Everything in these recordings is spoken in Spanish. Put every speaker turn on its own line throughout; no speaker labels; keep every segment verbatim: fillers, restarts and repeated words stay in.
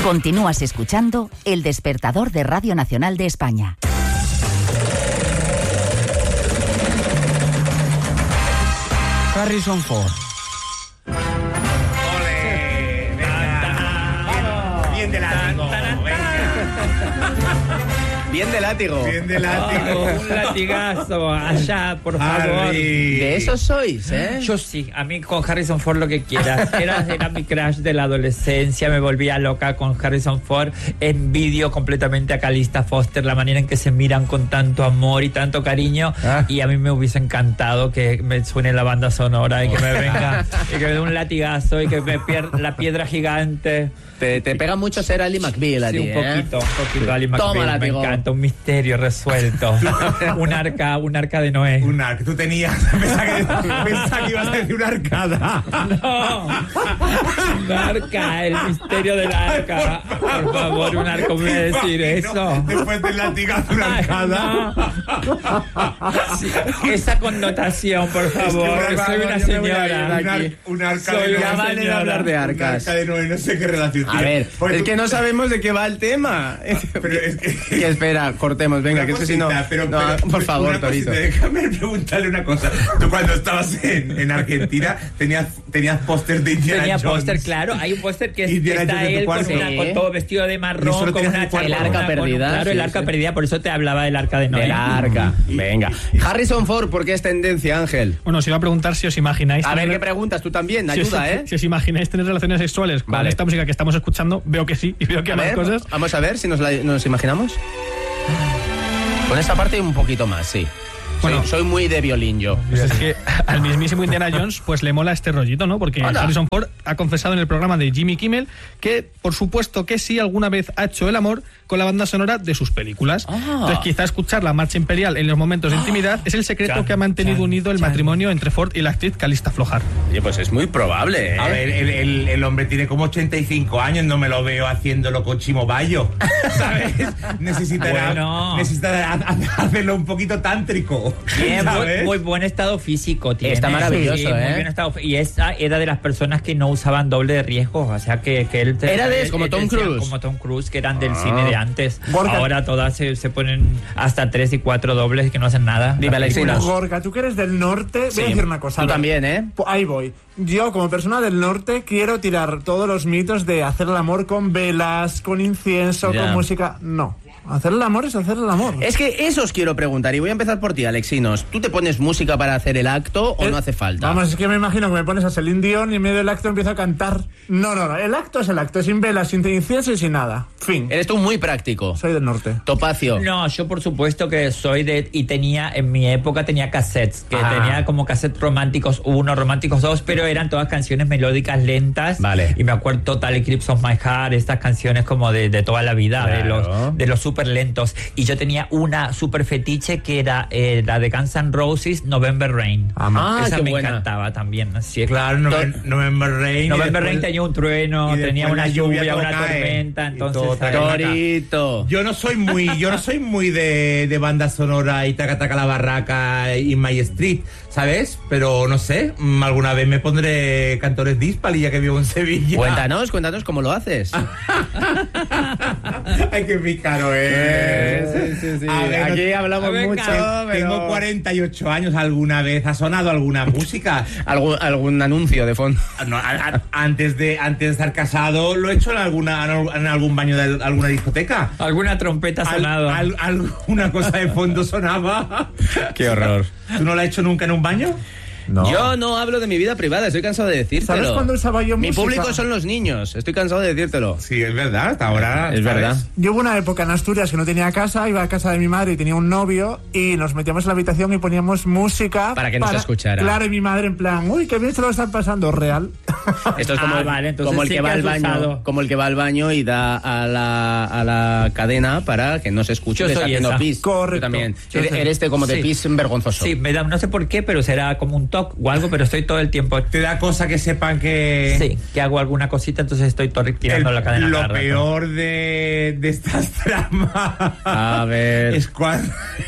Continúas escuchando El Despertador de Radio Nacional de España.
Harrison Ford.
¡Ole! ¡Venga! Bien de látigo.
Bien de látigo.
Bien de látigo.
Oh, un latigazo allá, por favor.
Harry.
De esos sois, ¿eh?
Yo sí, a mí con Harrison Ford lo que quieras. Era, era mi crush de la adolescencia, me volvía loca con Harrison Ford. Envidio completamente a Calista Foster, la manera en que se miran con tanto amor y tanto cariño.
Ah.
Y a mí me hubiese encantado que me suene la banda sonora y que me venga, y que me dé un latigazo y que me pierda la piedra gigante.
Te, te pega mucho ser Ali McBeal a
Sí,
ti,
un poquito,
¿eh?
un poquito Ali
Toma,
McBeal, me
látigo.
encanta, un misterio resuelto. un arca, un arca de Noé.
Un arca. Tú tenías. Pensaba que, pensaba que ibas a decir una arcada.
No, un arca, el misterio del arca. Por favor, un arca, me voy a decir
Imagino,
eso.
Después del latigazo, una
Ay,
arcada.
no. Sí, esa connotación, por favor, que soy una señora.
Un, ar, un arca
Soy
de Noé.
una
Ya vale de
señora.
hablar de
Un
arcas.
arca de Noé, no sé qué relación
A
tiene.
ver,
Pues
es
tú-
que no sabemos de qué va el tema.
Pero es que...
Que espera, cortemos, venga,
Una
que es que si no...
cosita, pero-
no,
pero-
por favor,
una
Torito.
cosita, déjame preguntarle una cosa. Tú cuando estabas en, en Argentina tenías, tenías póster de Indiana
Tenía
Jones.
póster, claro. Hay un póster que es-
Indiana
está
Jones en tu
él con,
cuarto.
una,
Sí.
con todo vestido de
Y
marrón,
solo
con
tienes
una
el cuarto.
chaqueta,
El arca
con un-
perdida,
Claro, el
sí,
arca
sí.
perdida, por eso te hablaba del arca de Noé.
Del arca.
Y-
Venga.
y-
Harrison Ford, ¿por qué es tendencia, Ángel?
Bueno, os iba a preguntar si os imagináis...
A ver,
tener-
¿qué preguntas? Tú también,
si os-
ayuda, ¿eh?
Si os imagináis tener relaciones sexuales con
Vale.
esta música que estamos escuchando, veo que sí, y veo que
A
hay más
ver,
cosas.
vamos a ver si nos, la- nos imaginamos. Con esta parte un poquito más, sí.
Bueno.
soy, soy muy de violín yo.
Pues es que al mismísimo Indiana Jones pues le mola este rollito, ¿no? Porque
Hola.
Harrison Ford ha confesado en el programa de Jimmy Kimmel que, por supuesto que sí, alguna vez ha hecho el amor con la banda sonora de sus películas.
Ah.
Entonces quizá escuchar la marcha imperial en los momentos de intimidad es el secreto
Chan,
que ha mantenido
chan,
unido el
chan.
matrimonio entre Ford y la actriz Calista Flojar.
Oye, pues es muy probable, ¿eh?
A ver, el, el, el hombre tiene como ochenta y cinco años, no me lo veo haciéndolo con Chimo Bayo, ¿sabes? Necesitará,
Bueno.
necesitará ha- ha- hacerlo un poquito tántrico,
Bien, muy,
¿sabes?
muy buen estado físico tiene.
Está maravilloso,
Sí,
¿eh?
Muy bien estado, y esa era de las personas que no usaban doble de riesgo, o sea que, que él...
Era de-
él-
como
él
Tom
decía,
Cruise.
Como Tom Cruise, que eran del
Ah.
cine de antes.
Gorka.
Ahora todas se, se ponen hasta tres y cuatro dobles que no hacen nada.
Dime,
Las
Alexina.
películas.
Gorka, tú que eres del norte, voy a decir una cosa.
Tú
a ver.
también, ¿eh?
Pu- Ahí voy. Yo, como persona del norte, quiero tirar todos los mitos de hacer el amor con velas, con incienso,
Ya.
con música. No. Hacer el amor es hacer el amor.
Es que eso os quiero preguntar y voy a empezar por ti, Alexinos. ¿Tú te pones música para hacer el acto o
Eh,
no hace falta?
Vamos, es que me imagino que me pones a Celine Dion y en medio del acto empiezo a cantar. No, no, no. El acto es el acto, sin velas, sin incienso y sin nada. Fin.
Eres tú muy práctico.
Soy del norte.
Topacio.
No, yo por supuesto que soy de... Y tenía, en mi época tenía cassettes, que
Ah.
tenía como cassettes románticos uno, románticos dos, pero eran todas canciones melódicas lentas.
Vale.
Y me acuerdo Total Eclipse of My Heart, estas canciones como de, de toda la vida, de
Claro.
los, de los súper lentos. Y yo tenía una súper fetiche que era eh, la de Guns N' Roses, November Rain.
Ah,
Esa
qué
me
buena.
encantaba también. Así es.
Claro, November, November Rain. y
November
después-
Rain tenía un trueno,
y
tenía
después
una
la lluvia,
lluvia,
todo
una
cae,
tormenta,
y
entonces...
todo
¿sabes?
cae.
Torito.
Yo no soy muy, yo no soy muy de, de banda sonora y taca taca la barraca y My Street, ¿sabes? Pero no sé, mm, alguna vez me pondré Cantores Dispal y ya que vivo en Sevilla.
Cuéntanos, cuéntanos cómo lo haces.
Ay, qué pícaro, eh.
Sí, sí, sí.
A ver,
Aquí
no-
hablamos
Venga.
mucho,
Tengo
pero...
cuarenta y ocho años, ¿alguna vez ha sonado alguna música?
¿Algún, algún anuncio de fondo.
No, a- a- antes, de, antes de estar casado lo he hecho en, alguna, en algún baño de alguna discoteca.
Alguna trompeta ha
Al-
sonado.
al- alguna cosa de fondo sonaba.
Qué horror.
¿Tú no la has hecho nunca en un baño?
No.
Yo no hablo de mi vida privada, estoy cansado de decírtelo.
¿Sabes cuándo usaba yo
Mi
música?
público son los niños, estoy cansado de decírtelo.
Sí, es verdad, hasta ahora.
Es
¿sabes?
verdad.
Yo hubo una época en Asturias que no tenía casa, iba a casa de mi madre y tenía un novio y nos metíamos en la habitación y poníamos música...
Para que nos escuchara.
Claro, y mi madre en plan, uy, qué bien se lo están pasando, real.
Esto es como,
Ah,
el,
vale, entonces
como el
sí
que
que
va al
has
baño,
usado.
como el que va al baño y da a la, a la cadena para que no se escuche
Yo
que está
soy
haciendo
esa.
pis.
Correcto.
Yo también.
Yo
eres,
soy-
eres de como de
sí.
pis vergonzoso.
Sí, me da, no sé por qué, pero será como un toque o algo, pero estoy todo el tiempo.
Te da cosa que sepan que...
Sí, que hago alguna cosita, entonces estoy todo tirando
El-
la cadena.
lo
cada rato.
peor de, de estas tramas
A ver.
es cuando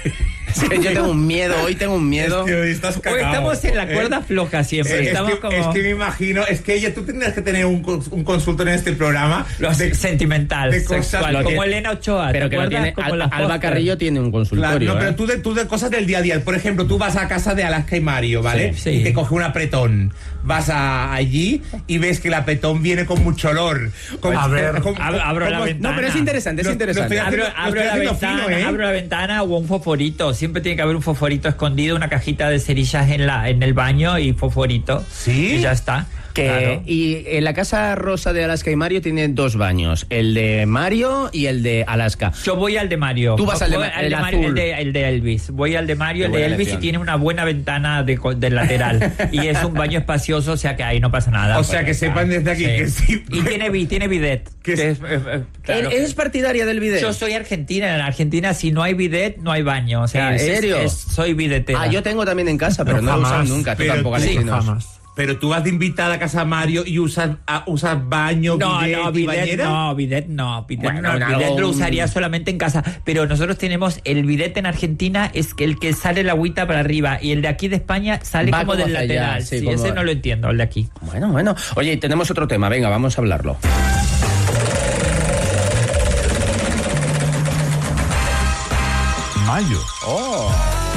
Es que yo tengo un miedo, hoy tengo un miedo.
Es que hoy estás
Hoy
cagao,
estamos en la
¿eh?
cuerda floja siempre.
Es, es
estamos
que,
como
es que me imagino, es que ella, tú tendrías que tener un, cons- un consultor en este programa
lo
de-
sentimental,
de cosas-
sexual,
lo
como
tiene-
Elena Ochoa.
Pero
¿te
que lo
acuerdas?
tiene,
Como
Al-
la
Alba
Foster.
Carrillo tiene un
Claro,
consultorio.
no, pero
¿eh?
tú de, tú de cosas del día a día. Por ejemplo, tú vas a casa de Alaska y Mario, ¿vale?
Sí, sí.
Y te coge un apretón. Vas a, allí y ves que el apretón viene con mucho olor. Con-
A ver,
con-
abro- abro la
como-
ventana.
No, pero es interesante, es
Lo- lo
interesante.
estoy
Abro,
haciendo- lo
abro
estoy
la
haciendo
ventana,
fino, ¿eh?
abro la ventana o un fosforito. Siempre tiene que haber un fosforito escondido, una cajita de cerillas en la en el baño y fosforito.
¿Sí?
Y ya está.
Que,
Claro.
Y en la casa rosa de Alaska y Mario tiene dos baños, el de Mario y el de Alaska.
Yo voy al de Mario.
Tú vas al de
Voy
Ma- el
Mario,
azul.
el de, el de Elvis. Voy al de Mario,
Qué
el de
buena
Elvis
elección.
y tiene una buena ventana de, co- del lateral. Y es un baño espacioso, o sea que ahí no pasa nada.
O sea,
Pues
que
ya
sepan
está.
desde aquí que sí.
Y tiene, bi- tiene bidet.
Que
que
es-
es, eh, eh, claro.
¿Eres partidaria del video?
Yo soy argentina. En Argentina, si no hay bidet, no hay baño. O sea,
¿En
es-
serio?
es- soy bidetera.
Ah, yo tengo también en casa, pero no, lo he usado
jamás.
nunca. Tú
Pero
tampoco,
sí,
Alexis.
Jamás.
Pero tú vas de invitada a casa Mario y usas, a- usas baño,
No,
bidet
no,
y
bidet
bañera.
no, bidet no, bidet
Bueno,
no,
en
bidet
algo-
lo usaría solamente en casa, pero nosotros tenemos el bidet en Argentina es que el que sale la agüita para arriba y el de aquí de España sale
Va
como
como
del
hacia allá,
lateral,
sí,
sí,
como-
ese no lo entiendo, el de aquí.
Bueno, bueno. Oye, tenemos otro tema. Venga, vamos a hablarlo.
Mayo.
Oh.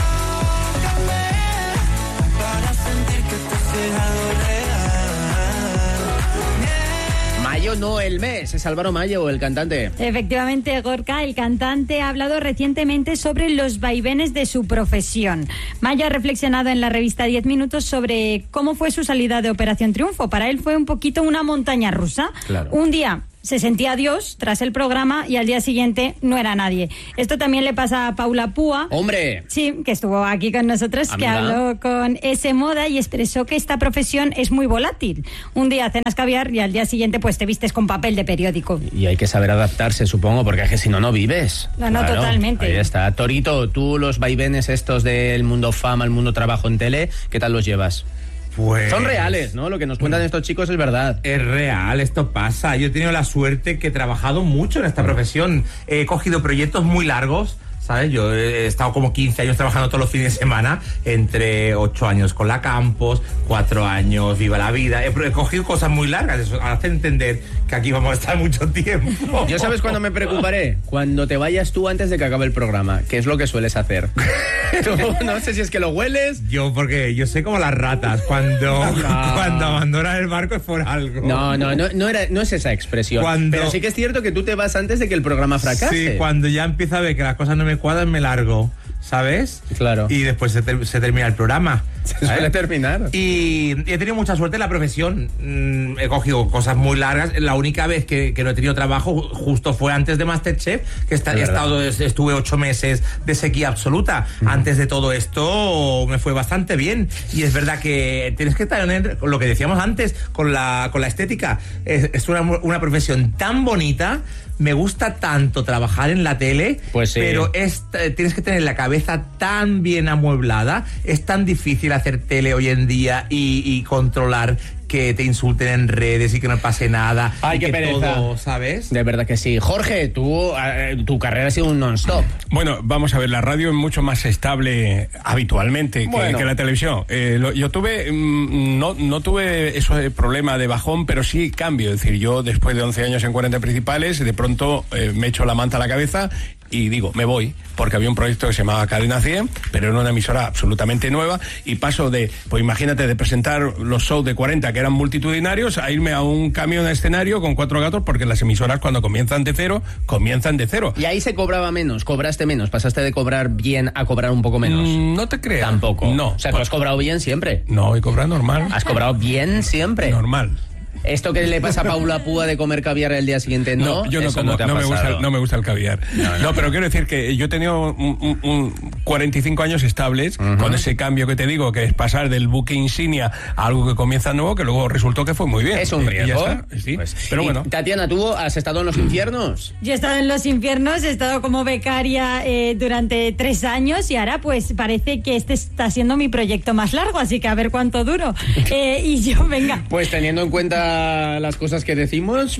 Mayo no el mes, es Álvaro Mayo, el cantante.
Efectivamente, Gorka, el cantante, ha hablado recientemente sobre los vaivenes de su profesión. Mayo ha reflexionado en la revista diez minutos sobre cómo fue su salida de Operación Triunfo. Para él fue un poquito una montaña rusa.
Claro.
Un día se sentía Dios tras el programa y al día siguiente no era nadie. Esto también le pasa a Paula Púa.
¡Hombre!
Sí, que estuvo aquí con nosotros, que
Amiga.
habló con S Moda y expresó que esta profesión es muy volátil. Un día cenas caviar y al día siguiente pues te vistes con papel de periódico.
Y hay que saber adaptarse, supongo, porque es que si no, no vives.
No, no, totalmente.
Ahí está. Torito, tú los vaivenes estos del mundo fama, el mundo trabajo en tele, ¿qué tal los llevas?
Pues
Son reales, ¿no? Lo que nos cuentan estos chicos es verdad.
es real, esto pasa. Yo he tenido la suerte que he trabajado mucho en esta profesión. He cogido proyectos muy largos, ¿sabes? Yo he estado como quince años trabajando todos los fines de semana, entre ocho años con la Campos, cuatro años Viva la Vida. He, he cogido cosas muy largas, eso hace entender que aquí vamos a estar mucho tiempo.
Yo sabes cuándo me preocuparé, cuando te vayas tú antes de que acabe el programa, que es lo que sueles hacer. Tú, no sé si es que lo hueles.
Yo, porque yo sé como las ratas, cuando, cuando abandonan el barco es por algo.
No, no, no, no, era, no es esa expresión.
Cuando-
Pero sí que es cierto que tú te vas antes de que el programa fracase.
Sí, cuando ya empiezo a ver que las cosas no me cuadran, me largo, ¿sabes?
Claro.
Y después se, ter- se termina el programa.
Se suele
¿sabes?
terminar.
Y he tenido mucha suerte en la profesión. Mm, he cogido cosas muy largas. La única vez que, que no he tenido trabajo justo fue antes de MasterChef, que está-
Es
he
verdad.
estado, estuve ocho meses de sequía absoluta. Antes de todo esto me fue bastante bien. Y es verdad que tienes que tener, con lo que decíamos antes, con la, con la estética. Es, es una, una profesión tan bonita. Me gusta tanto trabajar en la tele,
Pues sí.
pero es, eh, tienes que tener la cabeza tan bien amueblada. Es tan difícil hacer tele hoy en día y, y controlar que te insulten en redes y que no pase nada.
Ay,
y
qué
que
pereza.
todo, ¿sabes?
De verdad que sí. Jorge, tú, eh, tu carrera ha sido un non-stop.
Bueno, vamos a ver, la radio es mucho más estable habitualmente que,
Bueno.
que la televisión. Eh, lo- yo tuve, mm, no, no tuve ese problema de bajón, pero sí cambio. Es decir, yo después de once años en cuarenta principales, de pronto eh, me echo la manta a la cabeza y digo, me voy, porque había un proyecto que se llamaba Cadena cien, pero era una emisora absolutamente nueva, y paso de, pues imagínate, de presentar los shows de cuarenta que eran multitudinarios, a irme a un camión de escenario con cuatro gatos, porque las emisoras cuando comienzan de cero, comienzan de cero.
Y ahí se cobraba menos, cobraste menos, pasaste de cobrar bien a cobrar un poco menos.
Mm, no te creas.
Tampoco.
No.
O sea, tú has cobrado bien siempre.
No, y cobrar normal.
Has cobrado bien siempre.
Normal.
Esto que le pasa a Paula Púa de comer caviar el día siguiente, no,
No, yo no
eso
como,
te ha
no, me gusta,
pasado.
el- no me gusta el caviar. No, pero quiero decir que yo he tenido un, un- un cuarenta y cinco años estables con ese cambio que te digo, que es pasar del buque insignia a algo que comienza nuevo, que luego resultó que fue muy bien.
Es un
Y ya
riesgo.
está, sí.
Pues,
Pero
y,
bueno.
Tatiana, ¿tú has estado en los infiernos?
Yo he estado en los infiernos, he estado como becaria eh, durante tres años y ahora pues parece que este está siendo mi proyecto más largo, así que a ver cuánto duro. Eh, y yo, venga.
Pues teniendo en cuenta las cosas que decimos,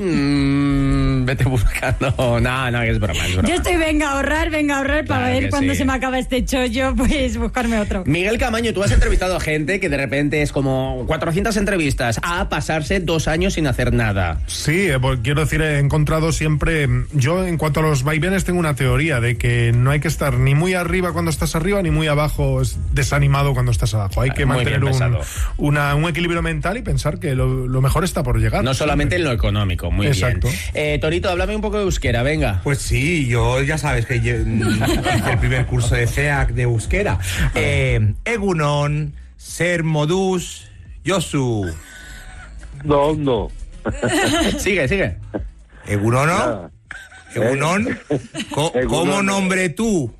mmm, vete buscando. No, no, es broma, es broma.
Yo estoy, venga a ahorrar, venga a ahorrar para
Claro
ver
que
cuándo
sí.
se me acaba este este chollo, pues buscarme otro.
Miguel Camaño, tú has entrevistado a gente que de repente es como cuatrocientas entrevistas a pasarse dos años sin hacer nada.
Sí, eh, pues, quiero decir, he encontrado siempre... Yo, en cuanto a los vaivenes, tengo una teoría de que no hay que estar ni muy arriba cuando estás arriba, ni muy abajo es desanimado cuando estás abajo. Hay que
Muy
mantener
bien
un,
pensado.
una, un equilibrio mental y pensar que lo, lo mejor está por llegar.
No solamente en lo económico, muy
Exacto.
bien. Eh, Torito, háblame un poco de euskera, venga.
Pues sí, yo ya sabes que yo, hice el primer curso de C E A C de euskera. Eh, Egunon, Ser Modus, Josu.
No, no.
Sigue, sigue.
Egunon, ¿no?
Nada.
Egunon, Co-
Egunon.
¿cómo nombre tú?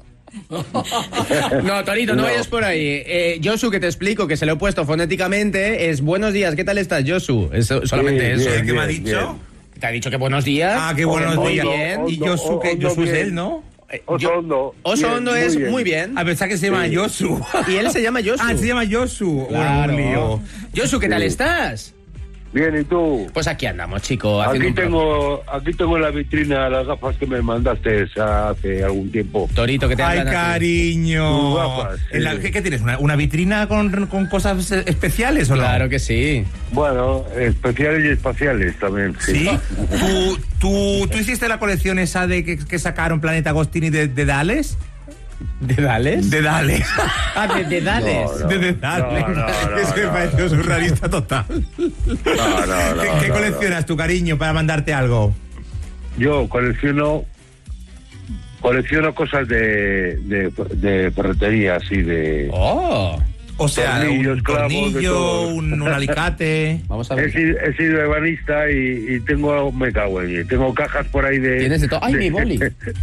No, Torito, no,
No.
vayas por ahí. Eh, Josu, que te explico, que se lo he puesto fonéticamente, es buenos días, ¿qué tal estás, Josu? Es solamente
Sí,
eso.
bien,
¿Qué me ha
bien,
dicho?
bien.
Te ha dicho que buenos días.
Ah, qué buenos
Muy
días.
bien.
Y Josu, que
Hondo,
Josu es
bien.
él, ¿no?
Eh,
Oso
yo-
Hondo.
Oso
Bien,
Hondo
muy
es
bien.
muy bien.
A pensar que se llama
Sí.
Josu.
Y él se llama Josu.
Ah, se llama Josu.
Claro.
Bueno, un lío.
Josu, ¿qué tal
Sí.
estás?
Bien, ¿y tú?
Pues aquí andamos, chico. haciendo
Aquí
un pro-
tengo, aquí tengo en la vitrina las gafas que me mandaste hace algún tiempo.
Torito, que te
Ay,
hablan a ti.
cariño.
Tus gafas, sí.
En la- ¿qué, qué tienes? ¿Una, una vitrina con, con cosas eh, especiales o no?
Claro que sí.
Bueno, especiales y espaciales también.
¿Sí? ¿Tú, tú, ¿Tú hiciste la colección esa de que, que sacaron Planeta Agostini de, de Dales?
¿De Dales?
De Dales.
Ah, de, de Dales.
No, no.
De, de Dales.
No, no, no,
Eso me
no,
pareció
no.
surrealista total.
No, no, no,
¿Qué, qué
no,
coleccionas tu cariño para mandarte algo?
Yo colecciono colecciono cosas de, de, de ferretería, así de...
Oh.
O sea,
Tornillos,
un
clavos, de
tornillo,
todo.
un, un alicate.
Vamos a
He
ver.
sido, he sido ebanista y, y tengo, me cago en, tengo cajas por ahí de...
Tienes de todo. ¡Ay, mi boli!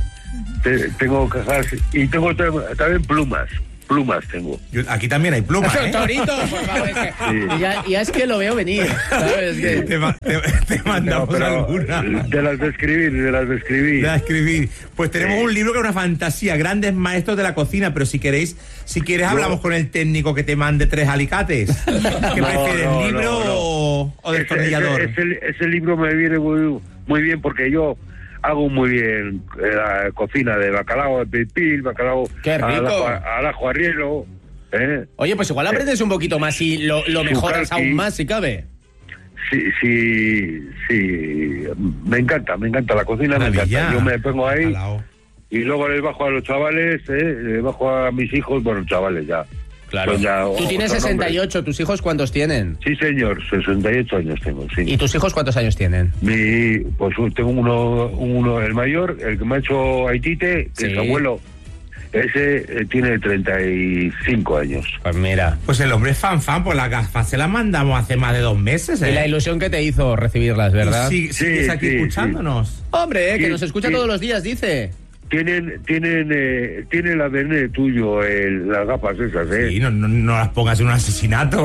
Te- tengo cajas y tengo tam- también plumas, plumas tengo.
Yo- aquí también hay plumas, ¿eh?
Torito, por favor. Es que,
Sí.
ya, ya es que lo veo venir. ¿Sabes? Es que-
Te, ma- te- te mandamos
No, pero
alguna.
de las de escribir, de las de escribir.
De escribir. Pues tenemos
Sí.
un libro que es una fantasía, grandes maestros de la cocina, pero si queréis, si quieres
No.
hablamos con el técnico que te mande tres alicates. ¿Qué
No,
prefieres,
no,
libro
no, no.
o, o
Ese,
destornillador?
ese, ese- ese libro me viene muy, muy bien porque yo hago muy bien eh, la cocina de bacalao, de pipil, bacalao
¡Qué rico!
al ajo, al ajo arriero, ¿eh?
Oye, pues igual aprendes un poquito más y lo, lo mejoras
Sukalki.
aún más si cabe.
Sí, sí, sí, me encanta, me encanta la cocina, me
Maravilla.
encanta. Yo me pongo ahí
Bacalao.
y luego les bajo a los chavales, ¿eh? Les bajo a mis hijos, bueno, chavales ya.
Claro.
Son ya
Tú tienes
otros
sesenta y
nombres.
ocho, ¿tus hijos cuántos tienen?
Sí, señor, sesenta y ocho años tengo, sí.
¿Y tus hijos cuántos años tienen?
Mi, pues tengo uno, uno, el mayor, el que me ha hecho Haitite, que
Sí.
es abuelo, ese eh, tiene treinta y cinco años.
Pues mira.
Pues el hombre es fan fan, pues las gafas se las mandamos hace más de dos meses, ¿eh?
Y la ilusión que te hizo recibirlas, ¿verdad?
Sí, ¿Sigues
Sí,
aquí
sí,
escuchándonos?
Hombre, que
Sí,
nos escucha
sí.
todos los días, dice.
Tienen, tienen, eh, tiene el A D N tuyo, el, las gafas esas, ¿eh?
Sí, no, no, no las pongas en un asesinato.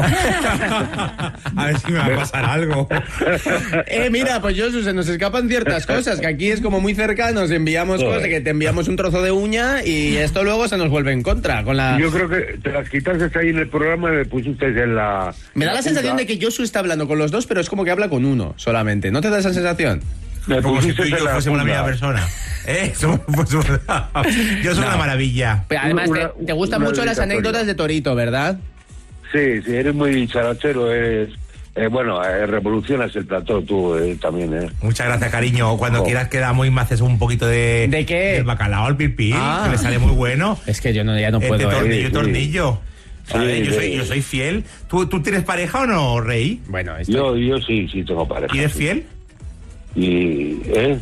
A ver si me va a pasar algo.
Eh, mira, pues Josu, se nos escapan ciertas cosas, que aquí es como muy cerca, nos enviamos
Joder.
cosas, que te enviamos un trozo de uña y esto luego se nos vuelve en contra con la...
Yo creo que te las quitaste ahí en el programa y me pusiste en la...
Me da la sensación de que Josu está hablando con los dos, pero es como que habla con uno solamente. ¿No te da esa sensación?
Me
Como si tú
pusiste
y yo
en la
fuésemos la
punta.
misma persona. ¿Eh? Somos- pues, somos- yo soy
No.
una maravilla.
Pero además,
Una-
te, te gustan
una
mucho las
dedicatoria.
anécdotas de Torito, ¿verdad?
Sí, sí, eres muy charachero, eres... eh, bueno, eh, revolucionas el plató tú eh, también, ¿eh?
Muchas gracias, cariño. Cuando
Oh.
quieras quedamos y me haces un poquito de...
¿De qué?
Del bacalao al pipí,
Ah.
que le sale muy bueno.
Es que yo no, ya no
Eh,
puedo.
de
¿eh?
tornillo,
Sí, sí.
tornillo. ¿Sabes?
Sí,
yo, soy,
sí.
yo soy fiel. ¿Tú, ¿Tú tienes pareja o no, Rey?
Bueno, esto...
Yo, yo sí, sí tengo pareja.
¿Y eres
sí.
fiel?
Y, ¿eh?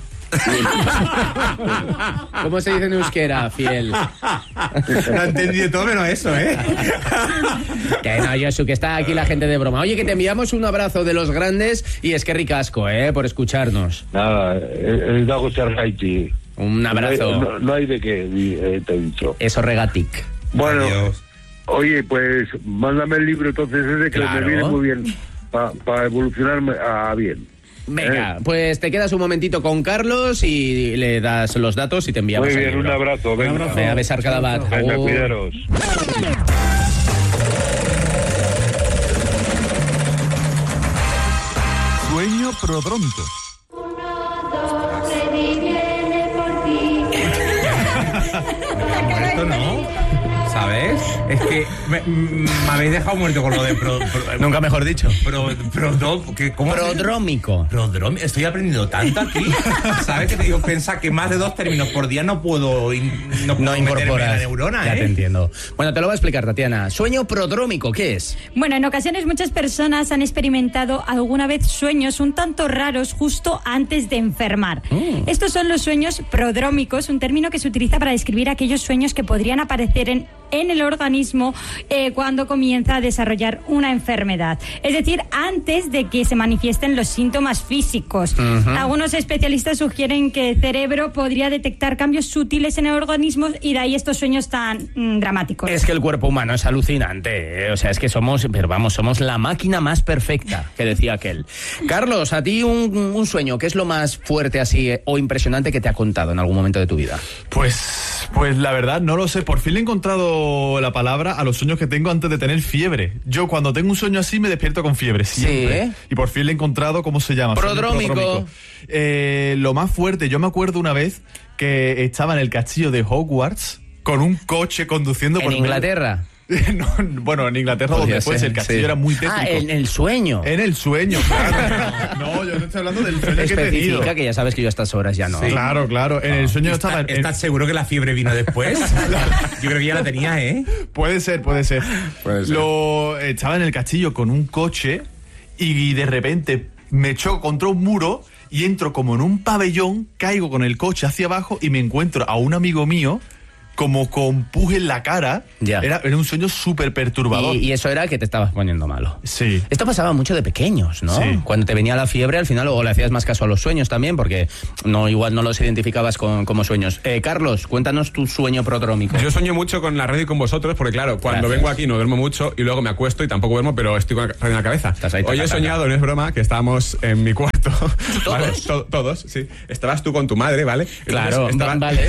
¿Cómo se dice en euskera? Fiel.
Lo he entendido todo menos eso, ¿eh?
Que no, Josu, que está aquí la gente de broma. Oye, que te enviamos un abrazo de los grandes y es que ricasco, ¿eh? Por escucharnos.
Nada, el, el Dago Haití.
Un abrazo.
No, no hay de qué, eh, te he dicho.
Eso regatic.
Bueno,
Adiós.
oye, pues mándame el libro entonces ese que
Claro.
me viene muy bien para evolucionarme a bien.
Venga, pues te quedas un momentito con Carlos y le das los datos y te enviamos
Muy
el
bien, un
libro.
abrazo. Venga,
abrazo. Venga, besar cada bat.
Venga,
Agur.
cuidaros.
Sueño prodronto.
Esto no. Es que me, me habéis dejado muerto con lo de pro, pro,
Nunca mejor dicho.
Pro, pro, pro, que, ¿cómo
Prodrómico.
Prodrómico. Estoy aprendiendo tanto aquí. ¿Sabes que te digo? Pensar que más de dos términos por día no puedo, in, no puedo
No incorporas.
la neurona,
Ya
¿eh?
te entiendo. Bueno, te lo voy a explicar, Tatiana. Sueño prodrómico, ¿qué es?
Bueno, en ocasiones muchas personas han experimentado alguna vez sueños un tanto raros justo antes de enfermar.
Mm.
Estos son los sueños prodrómicos, un término que se utiliza para describir aquellos sueños que podrían aparecer en, en el organismo eh, cuando comienza a desarrollar una enfermedad. Es decir, antes de que se manifiesten los síntomas físicos.
Ujú.
Algunos especialistas sugieren que el cerebro podría detectar cambios sutiles en el organismo y de ahí estos sueños tan mm, dramáticos.
Es que el cuerpo humano es alucinante, ¿eh? O sea, es que somos, pero vamos, somos la máquina más perfecta, que decía aquel. Carlos, a ti un, un sueño, ¿qué es lo más fuerte así eh, o impresionante que te ha contado en algún momento de tu vida?
Pues, pues la verdad no lo sé. Por fin le he encontrado la palabra a los sueños que tengo antes de tener fiebre. Yo cuando tengo un sueño así me despierto con fiebre siempre.
Sí, ¿eh?
Y por fin le he encontrado cómo se llama. Sueño
Prodrómico.
prodrómico. Eh, lo más fuerte, yo me acuerdo una vez que estaba en el castillo de Hogwarts con un coche conduciendo
¿En
por medio-
Inglaterra?
No, bueno, en Inglaterra donde
Podría
fuese,
ser,
el castillo
sí.
era muy tétrico.
Ah, en el sueño.
En el sueño, claro. No, yo no estoy hablando del sueño que he tenido.
Especifica que ya sabes que yo a estas horas ya no.
Sí. Claro, claro. En el sueño
¿Está-
estaba... en-
¿Estás seguro que la fiebre vino después? Yo creo que ya la tenía, ¿eh?
Puede ser, puede ser.
Puede ser.
Lo estaba en el castillo con un coche y de repente me choco contra un muro y entro como en un pabellón, caigo con el coche hacia abajo y me encuentro a un amigo mío como con pus en la cara.
Ya.
Era, era un sueño súper perturbador.
Y, y eso era que te estabas poniendo malo.
Sí.
Esto pasaba mucho de pequeños, ¿no?
Sí.
Cuando te venía la fiebre, al final, o le hacías más caso a los sueños también, porque no igual no los identificabas con, como sueños. Eh, Carlos, cuéntanos tu sueño prodrómico.
Yo sueño mucho con la radio y con vosotros, porque claro, cuando
Gracias.
vengo aquí no duermo mucho y luego me acuesto y tampoco duermo, pero estoy con la radio en la cabeza.
Estás ahí,
Hoy
taca,
he
taca.
soñado, no es broma, que estábamos en mi cuarto.
¿Todos?
¿Vale? To- todos, sí. Estabas tú con tu madre, ¿vale? Entonces,
Claro,
estaba-
vale.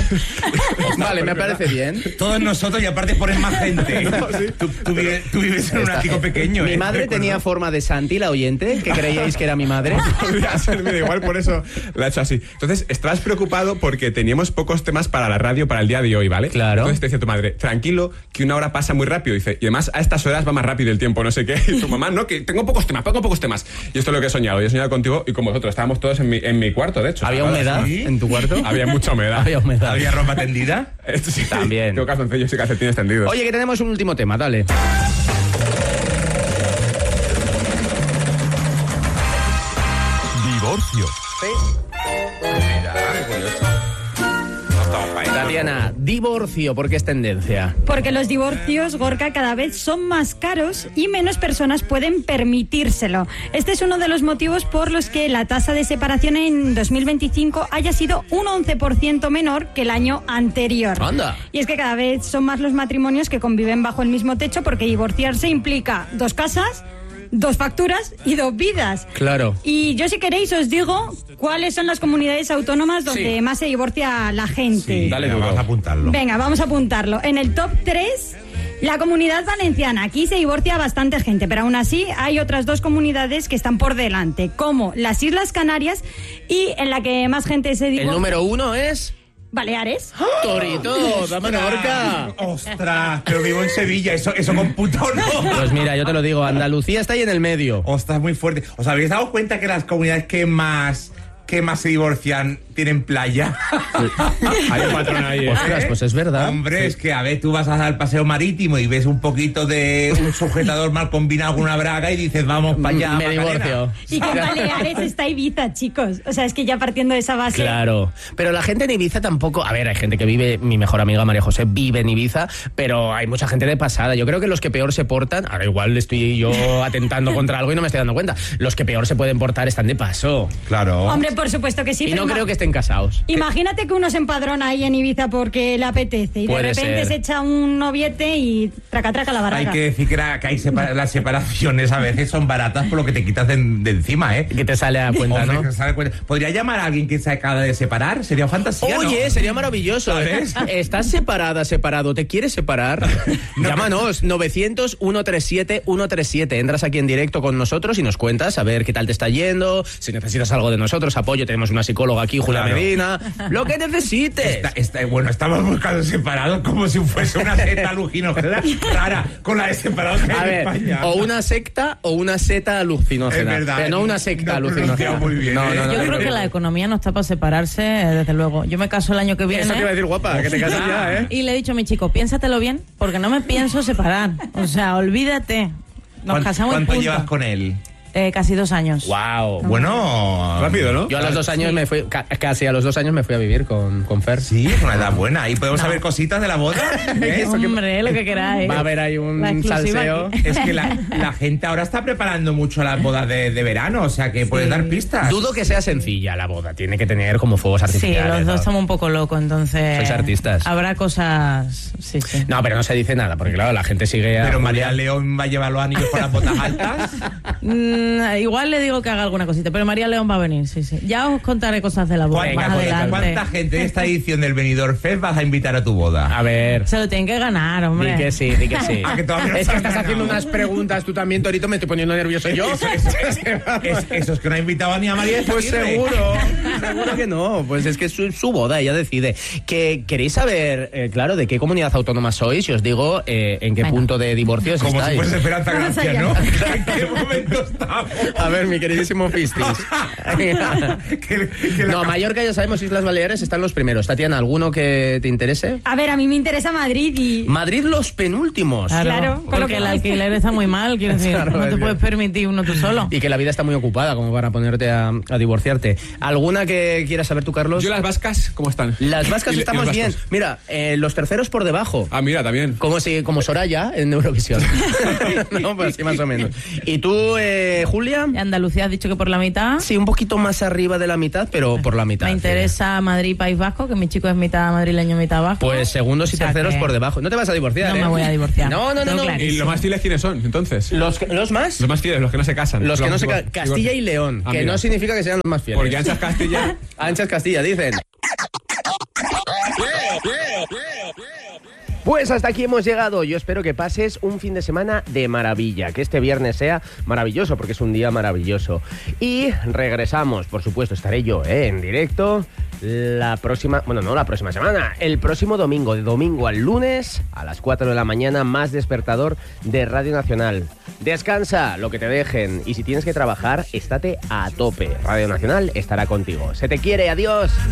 Vale, me parece bien.
Todos nosotros y aparte ponen más gente. tú, tú vives, tú vives en un
Está-
ático pequeño.
Mi
¿eh?
madre
Recuerdo.
tenía forma de Santi, la oyente, que creíais que era mi madre.
Podría ser, mira, igual por eso la he hecho así. Entonces, estabas preocupado porque teníamos pocos temas para la radio para el día de hoy, ¿vale?
Claro.
Entonces te decía tu madre, tranquilo, que una hora pasa muy rápido. Dice, y además a estas horas va más rápido el tiempo, no sé qué. Y tu mamá, no, que tengo pocos temas, tengo pocos temas. Y esto es lo que he soñado. Yo he soñado contigo y con vosotros. Estábamos todos en mi, en mi cuarto, de hecho.
¿Había
Ahora
humedad
sí.
en tu cuarto?
Había mucha humedad.
Había humedad.
¿Había ropa tendida?
Esto sí.
También.
Tengo calzoncillos y calcetines tendidos.
Oye, que tenemos un último tema, dale.
Divorcio.
Tatiana, divorcio, ¿por qué es tendencia?
Porque los divorcios, Gorka, cada vez son más caros y menos personas pueden permitírselo. Este es uno de los motivos por los que la tasa de separación en dos mil veinticinco haya sido un once por ciento menor que el año anterior.
Anda.
Y es que cada vez son más los matrimonios que conviven bajo el mismo techo porque divorciarse implica dos casas, dos facturas y dos vidas.
Claro.
Y yo, si queréis, os digo cuáles son las comunidades autónomas donde
Sí.
más se divorcia la gente.
Dale
Venga,
duro.
vamos a apuntarlo.
Venga, vamos a apuntarlo. En el top tres, la Comunidad Valenciana. Aquí se divorcia bastante gente, pero aún así hay otras dos comunidades que están por delante, como las Islas Canarias y en la que más gente se
El
divorcia.
número uno es...
Baleares.
Torito, dame Menorca.
Ostras, pero vivo en Sevilla, ¿eso, eso computa o no?
Pues mira, yo te lo digo, Andalucía está ahí en el medio.
Ostras, muy fuerte. ¿Os habéis dado cuenta que las comunidades que más, que más se divorcian tienen playa?
Hay un patrón ahí, ¿eh?
Ostras, pues es verdad.
Hombre,
Sí.
es que a ver, tú vas al paseo marítimo y ves un poquito de un sujetador mal combinado con una braga y dices, vamos para allá.
Me
Macarena.
divorcio.
Y que en Baleares está Ibiza, chicos. O sea, es que ya partiendo de esa base...
Claro, pero la gente en Ibiza tampoco, a ver, hay gente que vive, mi mejor amiga María José vive en Ibiza, pero hay mucha gente de pasada. Yo creo que los que peor se portan, ahora igual estoy yo atentando contra algo y no me estoy dando cuenta, los que peor se pueden portar están de paso.
Claro.
Hombre, por supuesto que sí.
Y
pero
no
ima-
creo que estén casados.
Imagínate que uno se empadrona ahí en Ibiza porque le apetece y
Puede
de repente
ser.
se echa un noviete y traca traca la
Hay
barraca.
que decir que, era- que hay separa- las separaciones a veces son baratas por lo que te quitas de, de encima, ¿eh?
Que te sale a cuenta,
Hombre,
¿no?
que sale a cuenta. ¿Podría llamar a alguien que se acaba de separar? Sería fantasía, ¿no?
Oye, sería maravilloso. ¿eh?
¿Sabes?
¿Estás separada, separado? ¿Te quieres separar? Llámanos, novecientos, ciento treinta y siete, ciento treinta y siete. Entras aquí en directo con nosotros y nos cuentas a ver qué tal te está yendo, si necesitas algo de nosotros, apoyo. Tenemos una psicóloga aquí, Julia
Claro.
Medina. Lo que necesites.
Está, está- bueno, estamos buscando separados como si fuese una secta alucinógena rara con la de separados que hay
A
en
ver,
España.
o una secta o una seta alucinógena.
Es verdad,
Eh, no una secta
no
alucinógena.
pronunciado muy bien,
No,
¿eh?
no, no,
Yo
no,
creo
no,
que
no.
la economía no está para separarse, eh, desde luego. Yo me caso el año que viene.
Eso te iba a decir, guapa, que te casas ya, ¿eh?
Y le he dicho a mi chico, piénsatelo bien, porque no me pienso separar. O sea, olvídate. Nos
¿Cuán-
casamos y
¿Cuánto
punto.
llevas con él?
Eh, casi dos años.
Wow.
Bueno,
Rápido, ¿no?
Yo a los dos años me fui, ca- casi a los dos años me fui a vivir con, con Fer.
Sí, es una edad buena. ¿Y podemos saber cositas de la boda? ¿Eh?
Hombre, lo que queráis.
Va a haber ahí un
La exclusiva
salseo.
aquí.
Es que la, la gente ahora está preparando mucho las bodas de, de verano, o sea que puedes dar pistas.
Dudo que sea sencilla la boda. Tiene que tener como fuegos
Sí,
artificiales.
los dos
¿no?
estamos un poco locos, entonces...
Sois artistas.
Habrá cosas... Sí, sí.
No, pero no se dice nada, porque claro, la gente sigue a
Pero
Julia.
María León va a llevar los anillos con las botas altas.
Mm, igual le digo que haga alguna cosita, pero María León va a venir, sí, sí. Ya os contaré cosas de la boda
Venga,
más
pues,
adelante.
¿cuánta gente de esta edición del Benidorm Fest vas a invitar a tu boda?
A ver.
Se lo tienen que ganar, hombre.
Di que sí, di que sí.
Ah, que todavía no
es
se
que
han
estás
ganado.
haciendo unas preguntas tú también, Torito, me estoy poniendo nervioso yo.
Eso, es, eso es que no ha invitado ni a María de
Pues
Zaguirre.
seguro, seguro que no. Pues es que es su, su boda, ella decide. Que queréis saber, eh, claro, de qué comunidad autónoma sois y os digo eh, en qué
Venga.
punto de divorcios
Como si
estáis.
fuese Esperanza
Vamos
Gracia,
allá.
¿no? ¿En qué momento estamos?
A ver, mi queridísimo Fistis.
Que- que la-
No, Mallorca ya sabemos, Islas Baleares están los primeros. Tatiana, ¿alguno que te interese?
A ver, a mí me interesa Madrid y...
Madrid los penúltimos.
Claro, con lo
porque
que
el
vais.
alquiler está muy mal, quiero decir,
Claro,
no
es
te
que-
puedes permitir uno tú solo.
Y que la vida está muy ocupada como para ponerte a, a divorciarte. ¿Alguna que quieras saber tú, Carlos?
Yo las vascas, ¿cómo están?
Las vascas
Y- y
estamos
los
bien.
vascos.
Mira, eh, los terceros por debajo.
Ah, mira, también.
Como si, como Soraya en Eurovisión. No, pues sí, más o menos. ¿Y tú, eh, Julia?
Andalucía has dicho que por la mitad.
Sí, un poquito más arriba de la mitad, pero por la mitad.
Me interesa Madrid y País Vasco, que mi chico es mitad madrileño, mitad vasco.
Pues segundos y
O sea
terceros
que-
por debajo. No te vas a divorciar,
No
¿eh?
me voy a divorciar.
No, no, no,
Tengo
no.
clarísimo.
¿Y los más fieles quiénes son, entonces?
¿Los, ¿Los más?
Los más fieles, los que no se casan.
Los que no se
Los-
casan. Castilla y León,
Ah,
que
mira.
no significa que sean los más fieles.
Porque Anchas Castilla...
Anchas Castilla, dicen. Pues hasta aquí hemos llegado. Yo espero que pases un fin de semana de maravilla, que este viernes sea maravilloso, porque es un día maravilloso. Y regresamos, por supuesto, estaré yo ¿eh? en directo la próxima, bueno, no la próxima semana, el próximo domingo, de domingo al lunes, a las cuatro de la mañana, más despertador de Radio Nacional. Descansa lo que te dejen y si tienes que trabajar, estate a tope. Radio Nacional estará contigo. Se te quiere, adiós.